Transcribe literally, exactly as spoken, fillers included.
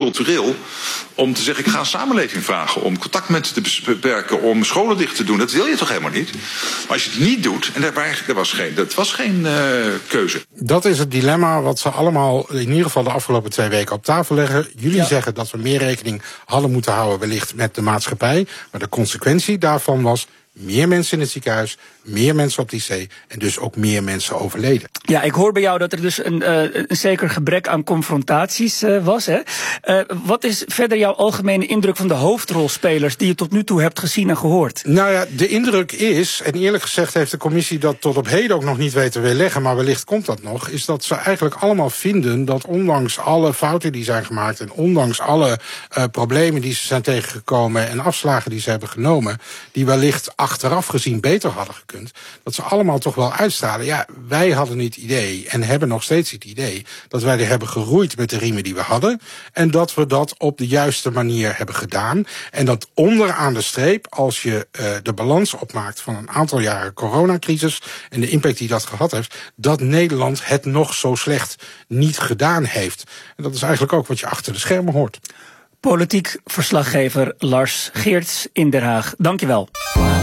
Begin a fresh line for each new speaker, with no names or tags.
cultureel om te zeggen, ik ga een samenleving vragen om contact met mensen te beperken, om scholen dicht te doen. Dat wil je toch helemaal niet? Maar als je het niet doet, en daar was geen, dat was geen uh, keuze.
Dat is het dilemma wat ze allemaal in ieder geval de afgelopen twee weken op tafel leggen. Jullie ja. zeggen dat we meer rekening hadden moeten houden wellicht met de maatschappij. Maar de consequentie daarvan was meer mensen in het ziekenhuis, meer mensen op de I C en dus ook meer mensen overleden.
Ja, ik hoor bij jou dat er dus een, uh, een zeker gebrek aan confrontaties uh, was. Hè? Uh, wat is verder jouw algemene indruk van de hoofdrolspelers die je tot nu toe hebt gezien en gehoord?
Nou ja, de indruk is, en eerlijk gezegd heeft de commissie dat tot op heden ook nog niet weten weerleggen, maar wellicht komt dat nog, is dat ze eigenlijk allemaal vinden dat ondanks alle fouten die zijn gemaakt en ondanks alle uh, problemen die ze zijn tegengekomen en afslagen die ze hebben genomen, die wellicht achteraf gezien beter hadden gekund, dat ze allemaal toch wel uitstralen. Ja, wij hadden het idee en hebben nog steeds het idee dat wij er hebben geroeid met de riemen die we hadden en dat we dat op de juiste manier hebben gedaan. En dat onderaan de streep, als je uh, de balans opmaakt van een aantal jaren coronacrisis en de impact die dat gehad heeft, dat Nederland het nog zo slecht niet gedaan heeft. En dat is eigenlijk ook wat je achter de schermen hoort.
Politiek verslaggever Lars Geerts in Den Haag. Dank je wel.